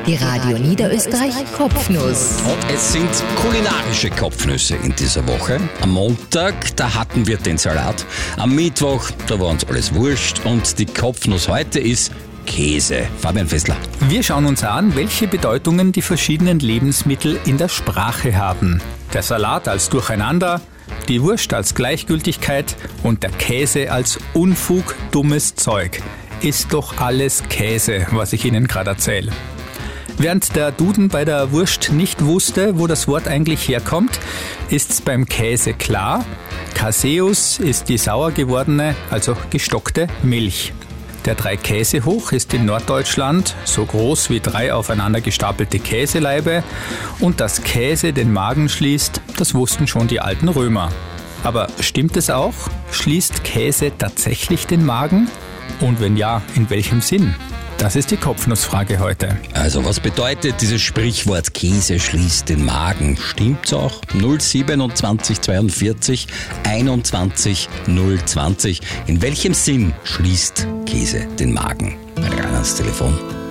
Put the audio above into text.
Die Radio Niederösterreich Kopfnuss. Und es sind kulinarische Kopfnüsse in dieser Woche. Am Montag, da hatten wir den Salat. Am Mittwoch, da war uns alles wurscht. Und die Kopfnuss heute ist Käse. Fabian Fessler. Wir schauen uns an, welche Bedeutungen die verschiedenen Lebensmittel in der Sprache haben. Der Salat als Durcheinander, die Wurst als Gleichgültigkeit und der Käse als Unfug, dummes Zeug. Ist doch alles Käse, was ich Ihnen gerade erzähle. Während der Duden bei der Wurst nicht wusste, wo das Wort eigentlich herkommt, ist's beim Käse klar. Caseus ist die sauer gewordene, also gestockte Milch. Der 3-Käse-Hoch ist in Norddeutschland so groß wie 3 aufeinander gestapelte Käselaibe und dass Käse den Magen schließt, das wussten schon die alten Römer. Aber stimmt es auch? Schließt Käse tatsächlich den Magen? Und wenn ja, in welchem Sinn? Das ist die Kopfnussfrage heute. Also, was bedeutet dieses Sprichwort Käse schließt den Magen? Stimmt's auch? 027 42 21 020. In welchem Sinn schließt Käse den Magen? Ran ans Telefon.